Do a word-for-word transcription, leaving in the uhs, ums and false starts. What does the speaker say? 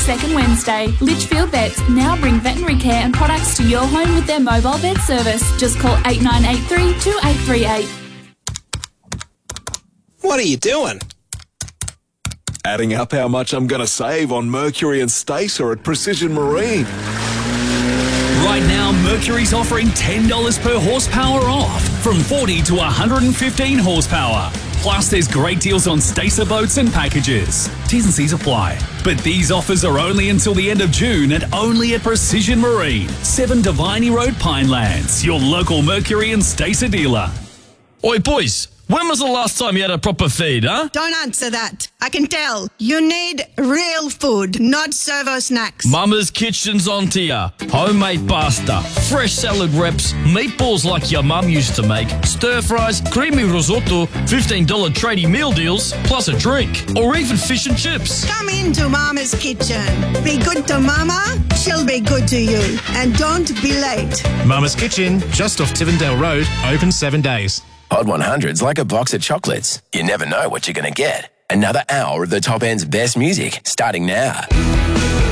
second Wednesday. Litchfield Vets now bring veterinary care and products to your home with their mobile vet service. Just call eight nine eight three, two eight three eight. What are you doing? Adding up how much I'm going to save on Mercury and Stacer at Precision Marine. Right now, Mercury's offering ten dollars per horsepower off, from forty to one hundred fifteen horsepower. Plus, there's great deals on Stacer boats and packages. T's and C's apply. But these offers are only until the end of June and only at Precision Marine, seven Diviney Road, Pinelands, your local Mercury and Stacer dealer. Oi, boys, when was the last time you had a proper feed, huh? Don't answer that. I can tell. You need real food, not servo snacks. Mama's Kitchen's on to ya. Homemade pasta, fresh salad wraps, meatballs like your mum used to make, stir fries, creamy risotto, fifteen dollars tradie meal deals, plus a drink, or even fish and chips. Come into Mama's Kitchen. Be good to Mama, she'll be good to you. And don't be late. Mama's Kitchen, just off Tivendale Road, open seven days. Hot one hundred's like a box of chocolates. You never know what you're going to get. Another hour of the top end's best music, starting now.